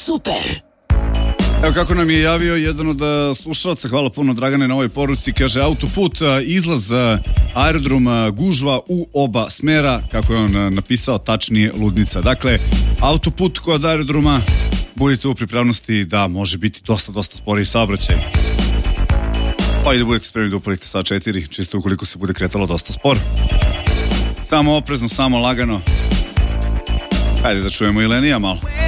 Super. Evo kako nam je javio jedan od slušalaca, hvala puno Dragane na ovoj poruci, kaže autoput, izlaz aerodroma, gužva u oba smera, kako je on napisao, tačnije ludnica. Dakle, autoput kod aerodroma, budite u pripravnosti da može biti dosta sporiji saobraćaj. Pa i da budete spremni da upalite sa 4, čisto ukoliko se bude kretalo dosta sporo. Samo oprezno, samo lagano. Hajde da čujemo i Lenija malo.